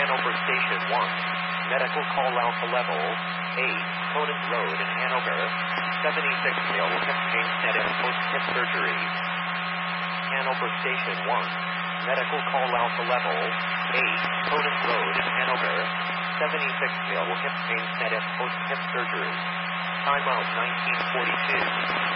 Hanover Station 1. Medical call out to level 8, Conant Road in Hanover. 76 mil hip pain status post-hip surgery. Hanover Station 1. Medical call out to level 8, Conant Road in Hanover. 76 mil hip pain status post-hip surgery. Timeout 1942.